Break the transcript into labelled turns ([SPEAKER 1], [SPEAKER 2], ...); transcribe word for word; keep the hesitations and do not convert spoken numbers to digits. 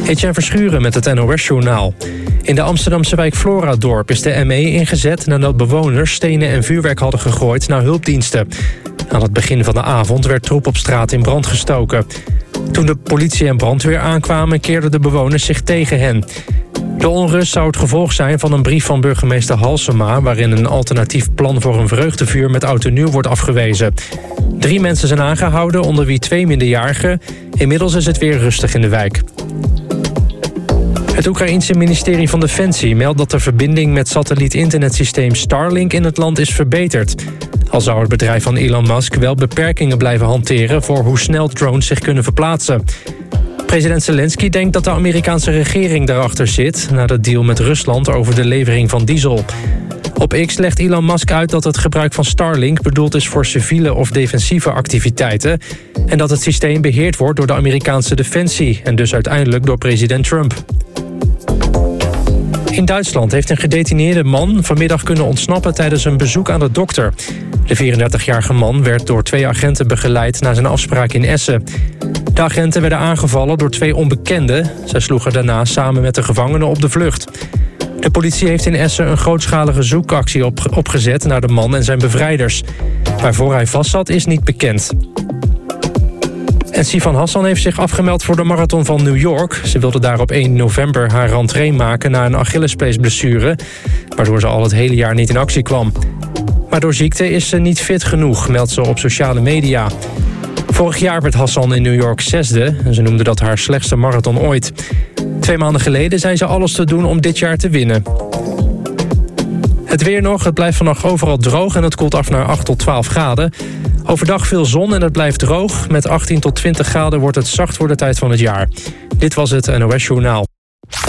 [SPEAKER 1] Etienne Verschuren met het N O S-journaal. In de Amsterdamse wijk Floradorp is de M E ingezet nadat bewoners stenen en vuurwerk hadden gegooid naar hulpdiensten. Aan het begin van de avond werd troep op straat in brand gestoken. Toen de politie en brandweer aankwamen, keerden de bewoners zich tegen hen. De onrust zou het gevolg zijn van een brief van burgemeester Halsema, waarin een alternatief plan voor een vreugdevuur met oud en nieuw wordt afgewezen. Drie mensen zijn aangehouden, onder wie twee minderjarigen. Inmiddels is het weer rustig in de wijk. Het Oekraïense ministerie van Defensie meldt dat de verbinding met satelliet-internetsysteem Starlink in het land is verbeterd. Al zou het bedrijf van Elon Musk wel beperkingen blijven hanteren voor hoe snel drones zich kunnen verplaatsen. President Zelensky denkt dat de Amerikaanse regering daarachter zit, na de deal met Rusland over de levering van diesel. Op X legt Elon Musk uit dat het gebruik van Starlink bedoeld is voor civiele of defensieve activiteiten en dat het systeem beheerd wordt door de Amerikaanse defensie en dus uiteindelijk door president Trump. In Duitsland heeft een gedetineerde man vanmiddag kunnen ontsnappen tijdens een bezoek aan de dokter. De vierendertigjarige man werd door twee agenten begeleid naar zijn afspraak in Essen. De agenten werden aangevallen door twee onbekenden. Zij sloegen daarna samen met de gevangenen op de vlucht. De politie heeft in Essen een grootschalige zoekactie op, opgezet naar de man en zijn bevrijders. Waarvoor hij vastzat is niet bekend. En Sifan Hassan heeft zich afgemeld voor de marathon van New York. Ze wilde daar op één november haar rentree maken na een Achillespeesblessure, waardoor ze al het hele jaar niet in actie kwam. Maar door ziekte is ze niet fit genoeg, meldt ze op sociale media. Vorig jaar werd Hassan in New York zesde en ze noemde dat haar slechtste marathon ooit. Twee maanden geleden zei ze alles te doen om dit jaar te winnen. Het weer nog, het blijft vannacht overal droog en het koelt af naar acht tot twaalf graden. Overdag veel zon en het blijft droog. Met achttien tot twintig graden wordt het zacht voor de tijd van het jaar. Dit was het N O S Journaal.